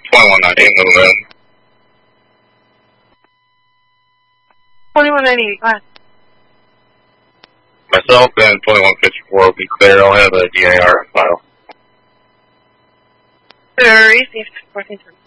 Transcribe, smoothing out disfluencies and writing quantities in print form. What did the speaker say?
2190, move in. 2190, go ahead. Myself and 2154 will be clear. I'll have a DIR file. Received 1410.